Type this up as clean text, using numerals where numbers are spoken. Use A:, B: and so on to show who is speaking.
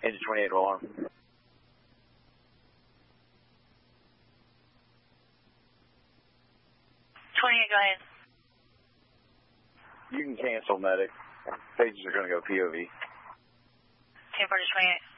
A: Engine 28 alarm.
B: 28, go ahead.
A: You can cancel, medic. Pages are going to go POV.
B: 10 for 28.